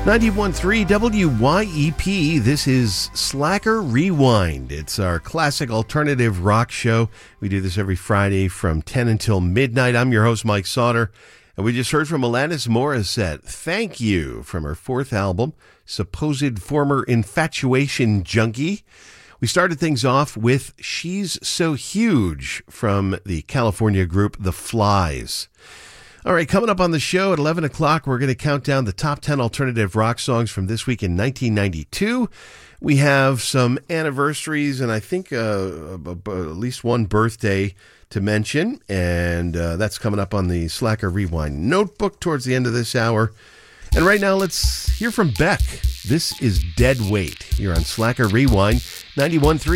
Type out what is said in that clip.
91.3 WYEP. This is Slacker Rewind. It's our classic alternative rock show. We do this every Friday from 10 until midnight. I'm your host, Mike Sauter. And we just heard from Alanis Morissette. Thank You from her fourth album, Supposed Former Infatuation Junkie. We started things off with She's So Huge from the California group The Flies. All right, coming up on the show at 11 o'clock, we're going to count down the top 10 alternative rock songs from this week in 1992. We have some anniversaries and I think at least one birthday to mention, and that's coming up on the Slacker Rewind Notebook towards the end of this hour. And right now, let's hear from Beck. This is Dead Weight here on Slacker Rewind 91.3